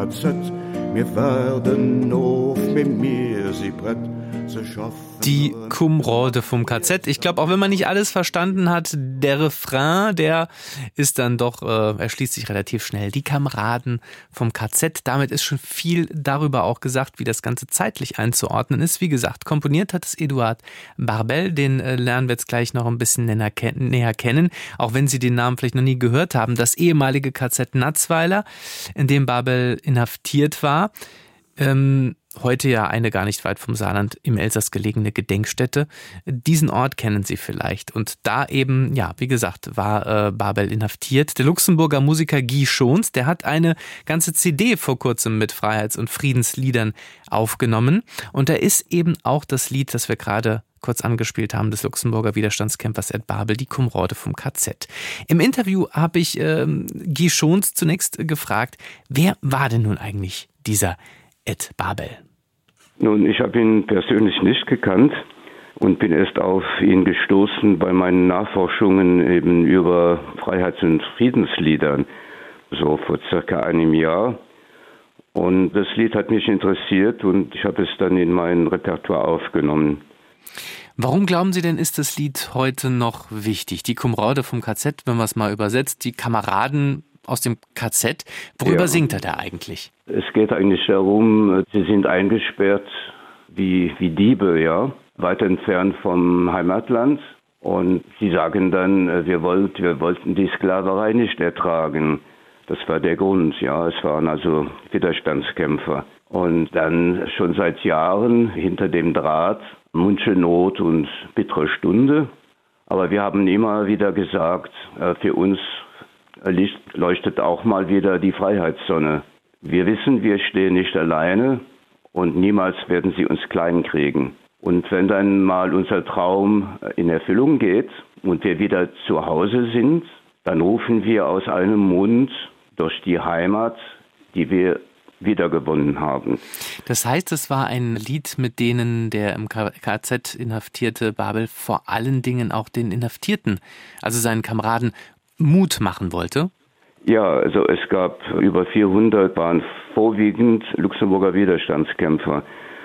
KZ. Wir werden auf mit mir sie Brett zu schaffen. Die Kumrode vom KZ. Ich glaube, auch wenn man nicht alles verstanden hat, der Refrain, der ist dann doch, erschließt sich relativ schnell. Die Kameraden vom KZ. Damit ist schon viel darüber auch gesagt, wie das Ganze zeitlich einzuordnen ist. Wie gesagt, komponiert hat es Eduard Barbel. Den lernen wir jetzt gleich noch ein bisschen näher kennen. Auch wenn Sie den Namen vielleicht noch nie gehört haben. Das ehemalige KZ Natzweiler, in dem Barbel inhaftiert war. Heute ja eine gar nicht weit vom Saarland im Elsass gelegene Gedenkstätte. Diesen Ort kennen Sie vielleicht. Und da eben, ja, wie gesagt, war Barbel inhaftiert. Der Luxemburger Musiker Guy Schons, der hat eine ganze CD vor kurzem mit Freiheits- und Friedensliedern aufgenommen. Und da ist eben auch das Lied, das wir gerade kurz angespielt haben, des Luxemburger Widerstandskämpfers Ed Barbel, die Kumrode vom KZ. Im Interview habe ich Guy Schons zunächst gefragt, wer war denn nun eigentlich dieser Ed Barbel? Nun, ich habe ihn persönlich nicht gekannt und bin erst auf ihn gestoßen bei meinen Nachforschungen eben über Freiheits- und Friedensliedern, so vor circa einem Jahr. Und das Lied hat mich interessiert und ich habe es dann in mein Repertoire aufgenommen. Warum glauben Sie denn, ist das Lied heute noch wichtig? Die Kumrode vom KZ, wenn man es mal übersetzt, die Kameraden aus dem KZ. Worüber singt er da eigentlich? Es geht eigentlich darum, sie sind eingesperrt wie Diebe, ja, weit entfernt vom Heimatland. Und sie sagen dann, wir wollten die Sklaverei nicht ertragen. Das war der Grund, ja. Es waren also Widerstandskämpfer. Und dann schon seit Jahren hinter dem Draht, Mundschenot und bittere Stunde. Aber wir haben immer wieder gesagt, für uns leuchtet auch mal wieder die Freiheitssonne. Wir wissen, wir stehen nicht alleine und niemals werden sie uns klein kriegen. Und wenn dann mal unser Traum in Erfüllung geht und wir wieder zu Hause sind, dann rufen wir aus einem Mund durch die Heimat, die wir wiedergewonnen haben. Das heißt, es war ein Lied, mit denen der im KZ inhaftierte Barbel vor allen Dingen auch den Inhaftierten, also seinen Kameraden, Mut machen wollte? Ja, also es gab über 400, waren vorwiegend Luxemburger Widerstandskämpfer.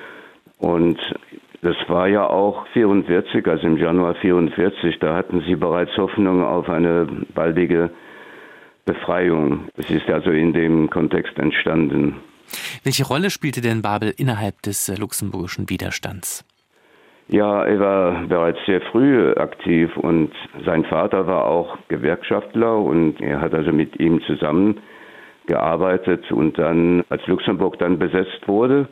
Und das war ja auch 44, also im Januar 44, da hatten sie bereits Hoffnung auf eine baldige Befreiung. Es ist also in dem Kontext entstanden. Welche Rolle spielte denn Barbel innerhalb des luxemburgischen Widerstands? Ja, er war bereits sehr früh aktiv und sein Vater war auch Gewerkschaftler und er hat also mit ihm zusammengearbeitet und dann, als Luxemburg dann besetzt wurde,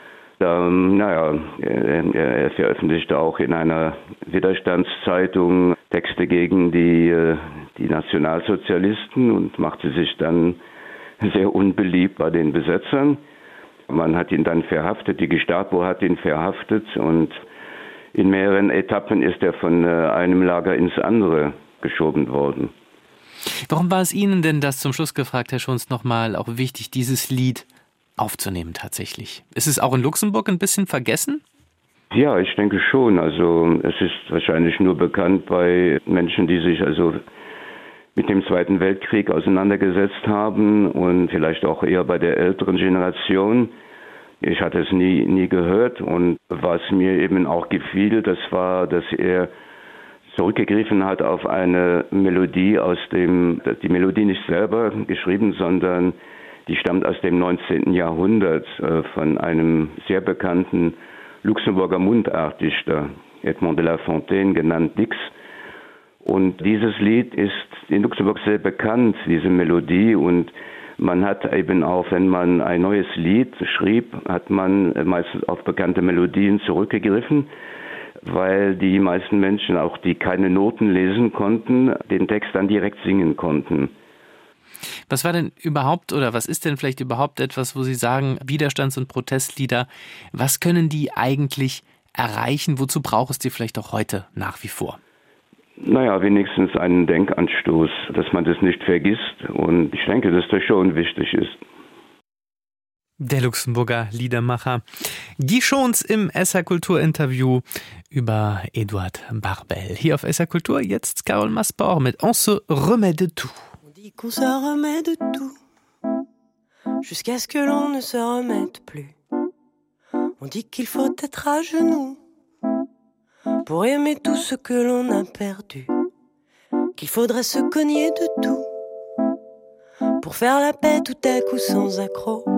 er veröffentlichte auch in einer Widerstandszeitung Texte gegen die Nationalsozialisten und machte sich dann sehr unbeliebt bei den Besetzern. Man hat ihn dann verhaftet, die Gestapo hat ihn verhaftet und in mehreren Etappen ist er von einem Lager ins andere geschoben worden. Warum war es Ihnen denn, das zum Schluss gefragt, Herr Schons, nochmal auch wichtig, dieses Lied aufzunehmen tatsächlich? Ist es auch in Luxemburg ein bisschen vergessen? Ja, ich denke schon. Also es ist wahrscheinlich nur bekannt bei Menschen, die sich also mit dem Zweiten Weltkrieg auseinandergesetzt haben und vielleicht auch eher bei der älteren Generation. Ich hatte es nie gehört und was mir eben auch gefiel, das war, dass er zurückgegriffen hat auf eine Melodie die Melodie nicht selber geschrieben, sondern die stammt aus dem 19. Jahrhundert von einem sehr bekannten Luxemburger Mundartdichter, Edmond de La Fontaine, genannt Dix. Und dieses Lied ist in Luxemburg sehr bekannt, diese Melodie, und man hat eben auch, wenn man ein neues Lied schrieb, hat man meistens auf bekannte Melodien zurückgegriffen, weil die meisten Menschen, auch die keine Noten lesen konnten, den Text dann direkt singen konnten. Was war denn überhaupt oder was ist denn vielleicht überhaupt etwas, wo Sie sagen, Widerstands- und Protestlieder, was können die eigentlich erreichen? Wozu braucht es die vielleicht auch heute nach wie vor? Naja, wenigstens einen Denkanstoß, dass man das nicht vergisst. Und ich denke, dass das schon wichtig ist. Der Luxemburger Liedermacher Guy Schons im SR Kultur Interview über Eduard Barbel. Hier auf SR Kultur jetzt Carole Masport mit On se remet de tout. On dit qu'on se remet de tout. jusqu'à ce que l'on ne se remette plus. On dit qu'il faut être à genoux pour aimer tout ce que l'on a perdu, qu'il faudrait se cogner de tout pour faire la paix tout à coup sans accroc.